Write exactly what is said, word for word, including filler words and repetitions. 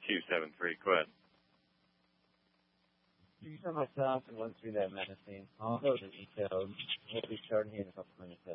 two seven three. Go ahead. You saw myself and went through that medicine. I'll go to details. We'll be starting here in a couple minutes.